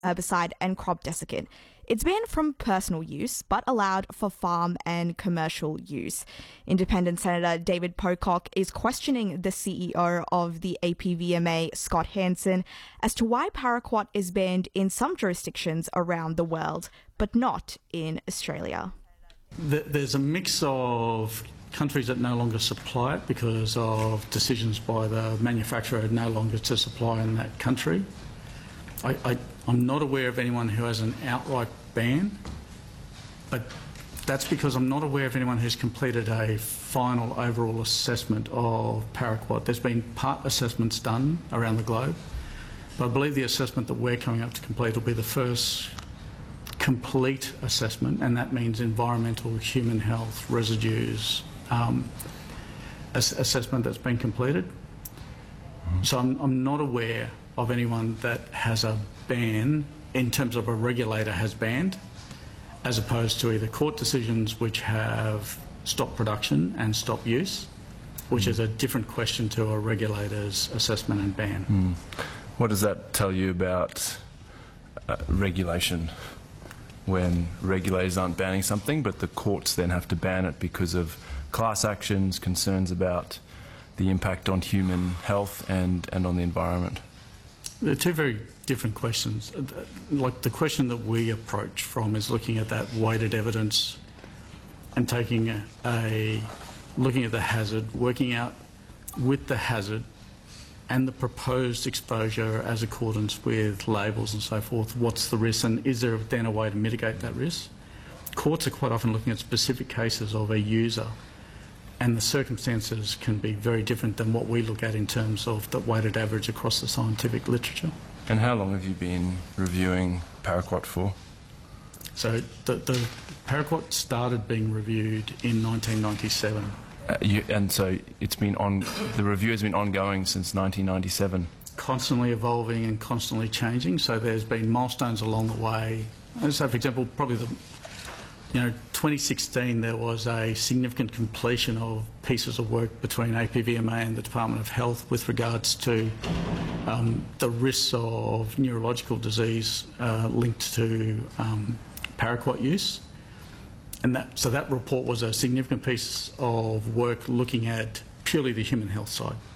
herbicide and crop desiccant. It's banned from personal use, but allowed for farm and commercial use. Independent Senator David Pocock is questioning the CEO of the APVMA, Scott Hansen, as to why paraquat is banned in some jurisdictions around the world, but not in Australia. There's a mix of countries that no longer supply it because of decisions by the manufacturer no longer to supply in that country. I'm not aware of anyone who has an outright ban, but that's because I'm not aware of anyone who's completed a final overall assessment of paraquat. There's been part assessments done around the globe, but I believe the assessment that we're coming up to complete will be the first complete assessment, and that means environmental, human health, residues, assessment that's been completed. So I'm not aware of anyone that has a ban in terms of a regulator has banned, as opposed to either court decisions which have stopped production and stopped use, which is a different question to a regulator's assessment and ban. What does that tell you about regulation, when regulators aren't banning something but the courts then have to ban it because of class actions, concerns about the impact on human health and on the environment? They're two very different questions. Like, the question that we approach from is looking at that weighted evidence and taking looking at the hazard, working out with the hazard and the proposed exposure as accordance with labels and so forth, what's the risk, and is there then a way to mitigate that risk? Courts are quite often looking at specific cases of a user, and the circumstances can be very different than what we look at in terms of the weighted average across the scientific literature. And how long have you been reviewing paraquat for? So the paraquat started being reviewed in 1997. And so the review has been ongoing since 1997? Constantly evolving and constantly changing, so there's been milestones along the way. So, for example, probably 2016 there was a significant completion of pieces of work between APVMA and the Department of Health with regards to the risks of neurological disease linked to paraquat use. And that report was a significant piece of work looking at purely the human health side.